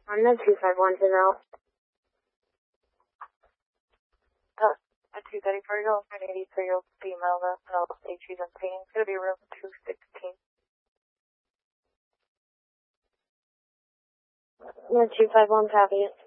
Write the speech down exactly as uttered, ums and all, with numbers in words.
I'm the two five one zero. Uh, a two thirty-four-year-old and an eighty-three-year-old female that felt H E's in pain. It's going to be room two sixteen. The two five one, copy it.